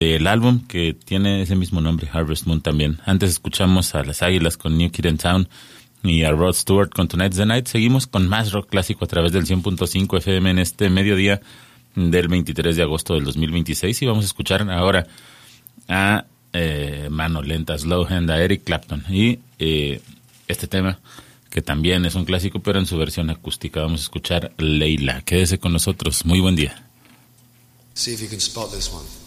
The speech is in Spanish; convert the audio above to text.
el álbum que tiene ese mismo nombre, Harvest Moon también. Antes escuchamos a Las Águilas con New Kid in Town y a Rod Stewart con Tonight's the Night. Seguimos con más rock clásico a través del 100.5 FM en este mediodía del 23 de agosto del 2026 y vamos a escuchar ahora a Mano Lenta, Slow Hand, a Eric Clapton y este tema que también es un clásico pero en su versión acústica. Vamos a escuchar Leila. Quédese con nosotros. Muy buen día. See if you can spot this one.